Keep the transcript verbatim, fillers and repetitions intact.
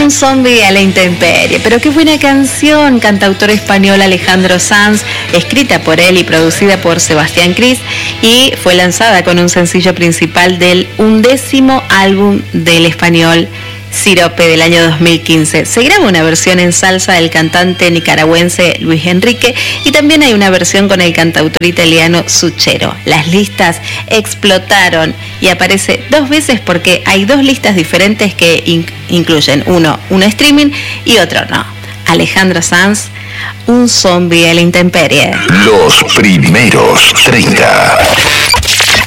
Un zombie a la intemperie. Pero qué buena canción, cantautor español Alejandro Sanz, escrita por él y producida por Sebastián Cris, y fue lanzada con un sencillo principal del undécimo álbum del español Sirope del año dos mil quince. Se graba una versión en salsa del cantante nicaragüense Luis Enrique y también hay una versión con el cantautor italiano Zucchero. Las listas explotaron y aparece dos veces porque hay dos listas diferentes que in- incluyen uno, un streaming y otro no. Alejandro Sanz, un zombie a la intemperie. Los primeros treinta.